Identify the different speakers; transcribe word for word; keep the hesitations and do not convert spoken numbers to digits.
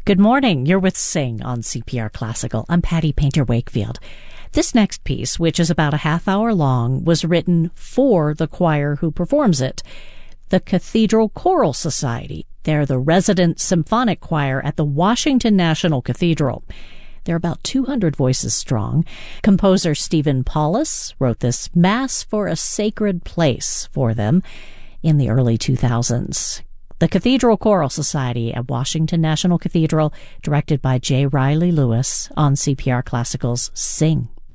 Speaker 1: Good morning. You're with Sing on C P R Classical. I'm Patty Painter Wakefield. This next piece, which is about a half hour long, was written for the choir who performs it, the Cathedral Choral Society. They're the resident symphonic choir at the Washington National Cathedral. They're about two hundred voices strong. Composer Stephen Paulus wrote this Mass for a Sacred Place for them in the early two thousands. The Cathedral Choral Society at Washington National Cathedral, directed by J. Riley Lewis on C P R Classical's Sing.